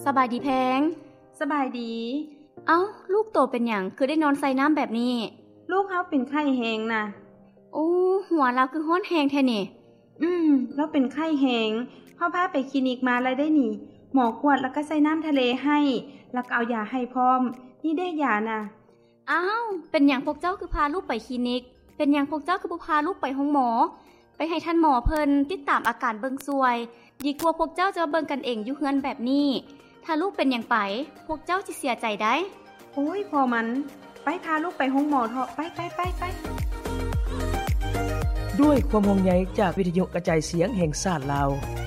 สบายดีแพงสบายดีเอ้าลูกโตเป็นหยังคือได้นอนใส่น้ำแบบนี้ลูกเฮาเป็นไข้แฮงน่ะโอ้หัวเราคือฮ้อนแฮงแท้นี่แล้วเป็นไข้แฮงเฮาพาไปคลินิกมาแล้วได้นี่หมอกวดแล้วก็ใส่น้ำทะเลให้แล้วก็เอายาให้พร้อมนี่ได้ยาน่ะอ้าวเป็นหยังพวกเจ้าคือพาลูกไปคลินิกเป็นหยังพวกเจ้าคือบ่พาลูกไปห้องหมอไปให้ท่านหมอเพิ่นติดตามอาการเบิ่งซวยดีกว่าพวกเจ้าจะเบิ่งกันเองอยู่เฮือนแบบนี้ถ้าลูกเป็นหยังไปพวกเจ้าสิเสียใจได้โอ้ยพอมันไปพาลูกไปห้องหมอเถอะไปด้วยความห่วงใยจากวิทยุกระจายเสียงแห่งชาติลาว